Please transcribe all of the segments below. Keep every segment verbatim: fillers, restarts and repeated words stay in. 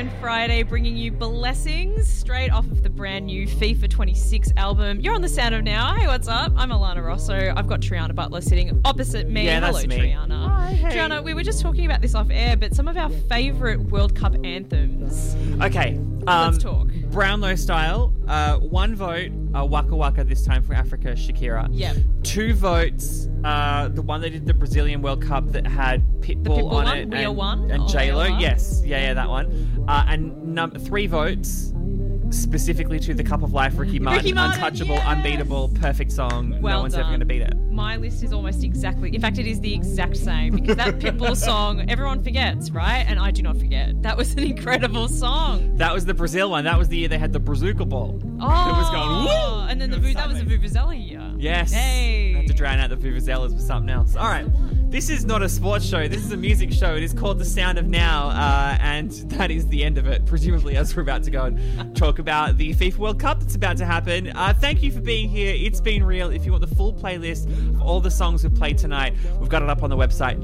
and Friday, bringing you Blessings straight off of the brand new FIFA twenty-six album. You're on the Sound of Now. Hey, what's up? I'm Alana Rosso. I've got Triana Butler sitting opposite me. Yeah, that's Hello, me. Triana. Hi, hey. Triana, we were just talking about this off air, but some of our favourite World Cup anthems. Okay. Um, Let's talk. Brownlow style. Uh, one vote, uh, Waka Waka, this time for Africa, Shakira. Yep. Two votes, uh, the one that did the Brazilian World Cup that had Pitbull, Pitbull on one? it. We Are and, One? And Oh, J-Lo. We Are One? Yes. Yeah, yeah, that one. Uh, and num- three votes specifically to The Cup of Life, Ricky Martin. Ricky Martin, Untouchable, yes! unbeatable, perfect song. Well no one's done. ever going to beat it. My list is almost exactly... In fact, it is the exact same, because that Pitbull song, everyone forgets, right? And I do not forget. That was an incredible song. That was the Brazil one. That was the year they had the Brazuca Ball. Oh, It was going, woo! And then the It was Vu- so that was the amazing. Vuvuzela year. Yes. Hey. I had to drown out the Vuvuzelas with something else. All right. This is not a sports show. This is a music show. It is called The Sound of Now, uh, and that is the end of it, presumably, as we're about to go and talk about the FIFA World Cup that's about to happen. Uh, thank you for being here. It's been real. If you want the full playlist of all the songs we've played tonight, we've got it up on the website,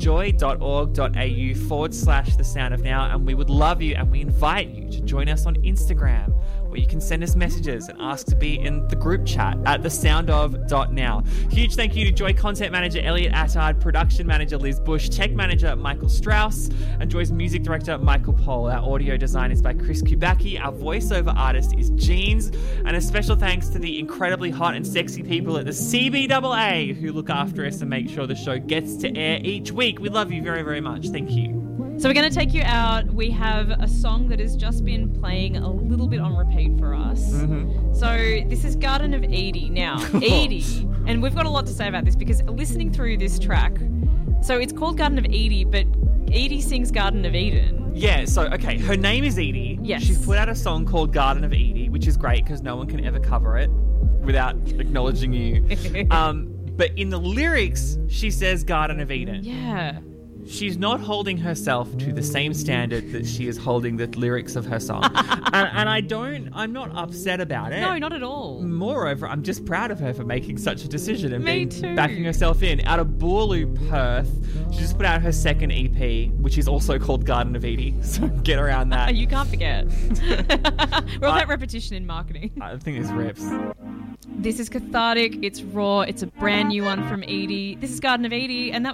joy.org.au forward slash The Sound of Now, and we would love you, and we invite you to join us on Instagram, where you can send us messages and ask to be in the group chat at the sound of dot now. Huge thank you to Joy Content Manager Elliot Attard, Production Manager Liz Bush, Tech Manager Michael Strauss, and Joy's Music Director Michael Pohl. Our audio design is by Chris Kubacki. Our voiceover artist is Jeans. And a special thanks to the incredibly hot and sexy people at the C B A A who look after us and make sure the show gets to air each week. We love you very, very much. Thank you. So we're going to take you out. We have a song that has just been playing a little bit on repeat for us. Mm-hmm. So this is Garden of Edie. Now, Edie, and we've got a lot to say about this because listening through this track, so it's called Garden of Edie, but Edie sings Garden of Eden. Yeah, so, okay, her name is Edie. Yes. She's put out a song called Garden of Edie, which is great because no one can ever cover it without acknowledging you. um, but in the lyrics, she says Garden of Eden. Yeah. She's not holding herself to the same standard that she is holding the lyrics of her song. and, and I don't, I'm not upset about it. No, not at all. Moreover, I'm just proud of her for making such a decision and Me being, too. backing herself in. Out of Boorloo, Perth, she just put out her second E P, which is also called Garden of Edie. So get around that. You can't forget. We're all I- about repetition in marketing. I think this rips. This is cathartic, it's raw, it's a brand new one from Edie. This is Garden of Edie, and that